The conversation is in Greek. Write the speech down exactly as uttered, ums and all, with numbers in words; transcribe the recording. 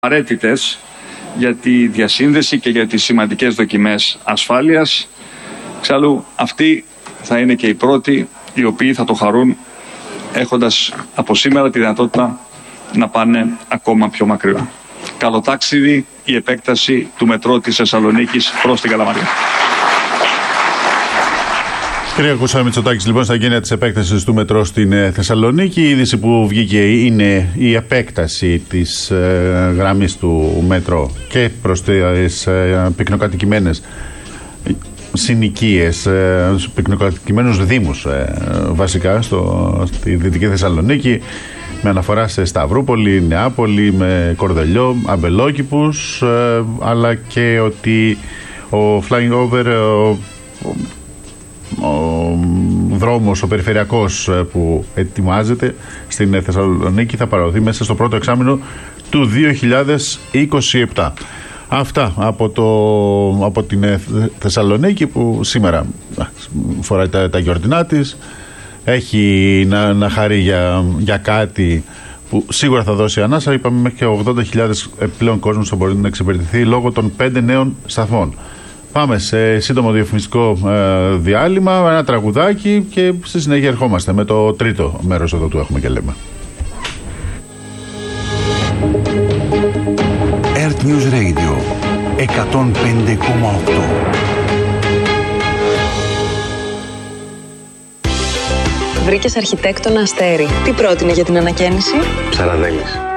Απαραίτητες για τη διασύνδεση και για τις σημαντικές δοκιμές ασφάλειας. Εξάλλου αυτοί θα είναι και οι πρώτοι οι οποίοι θα το χαρούν, έχοντας από σήμερα τη δυνατότητα να πάνε ακόμα πιο μακριά. Καλό ταξίδι η επέκταση του μετρό της Θεσσαλονίκης προς την Καλαμαριά. Κύριε Κούστα Μητσοτάκης, λοιπόν, στα εγγένεια της επέκτασης του μετρό στην ε, Θεσσαλονίκη, η είδηση που βγήκε είναι η επέκταση της ε, γραμμής του μετρό και προς τις ε, πυκνοκατοικημένες συνοικίες, ε, πυκνοκατοικημένους δήμους ε, βασικά στο, στη Δυτική Θεσσαλονίκη, με αναφορά σε Σταυρούπολη, Νεάπολη, με Κορδελιό, Αμπελόκηπους, ε, αλλά και ότι ο flying over, ο, ο δρόμος, ο περιφερειακός που ετοιμάζεται στην Θεσσαλονίκη θα παραδοθεί μέσα στο πρώτο εξάμηνο του δύο χιλιάδες είκοσι επτά. Αυτά από, το, από την Θεσσαλονίκη, που σήμερα φοράει τα, τα γιορτινά της, έχει να, να χαρεί για, για κάτι που σίγουρα θα δώσει ανάσα. Είπαμε μέχρι και ογδόντα χιλιάδες πλέον κόσμος θα μπορεί να εξυπηρετηθεί λόγω των πέντε νέων σταθμών. Πάμε σε σύντομο διαφημιστικό ε, διάλειμμα, ένα τραγουδάκι και στη συνέχεια ερχόμαστε με το τρίτο μέρος εδώ του Έχουμε και Λέμε. Earth News Radio εκατόν πέντε κόμμα οκτώ. Βρήκες αρχιτέκτονα Αστέρι. Τι πρότεινε για την ανακαίνιση? Ψαραδέλης.